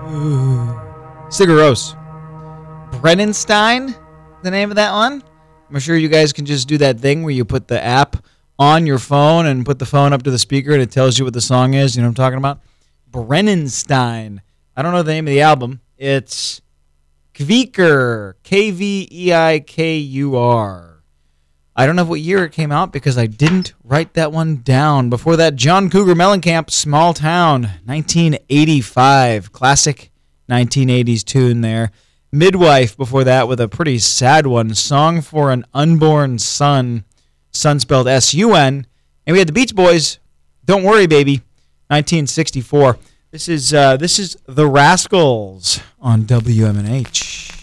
Sigur Rós. Brennenstein, the name of that one. I'm sure you guys can just do that thing where you put the app on your phone and put the phone up to the speaker and it tells you what the song is. You know what I'm talking about? Brennenstein. I don't know the name of the album. It's Kvikur. Kveikur. I don't know what year it came out because I didn't write that one down. Before that, John Cougar Mellencamp, Small Town, 1985. Classic 1980s tune there. Midwife before that with a pretty sad one. Song for an Unborn Son. Son spelled S-U-N. And we had the Beach Boys, Don't Worry Baby, 1964. This is The Rascals on WMNH.